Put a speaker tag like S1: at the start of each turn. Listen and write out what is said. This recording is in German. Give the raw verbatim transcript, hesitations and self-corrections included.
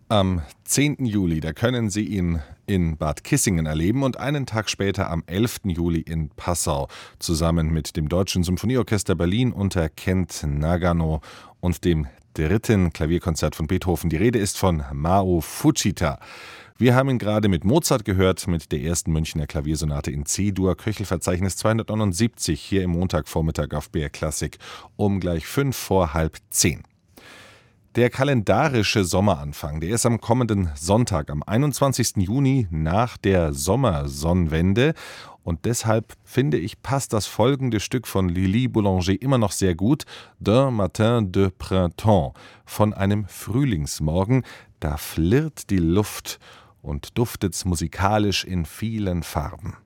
S1: Am zehnten Juli, da können Sie ihn in Bad Kissingen erleben und einen Tag später am elften Juli in Passau, zusammen mit dem Deutschen Symphonieorchester Berlin unter Kent Nagano und dem dritten Klavierkonzert von Beethoven. Die Rede ist von Mao Fujita. Wir haben ihn gerade mit Mozart gehört, mit der ersten Münchner Klaviersonate in C-Dur, Köchelverzeichnis zweihundertneunundsiebzig, hier im Montagvormittag auf B R Klassik um gleich fünf vor halb zehn. Der kalendarische Sommeranfang, der ist am kommenden Sonntag, am einundzwanzigsten Juni nach der Sommersonnenwende. Und deshalb, finde ich, passt das folgende Stück von Lili Boulanger immer noch sehr gut. D'un matin de printemps, von einem Frühlingsmorgen. Da flirrt die Luft und duftet's musikalisch in vielen Farben.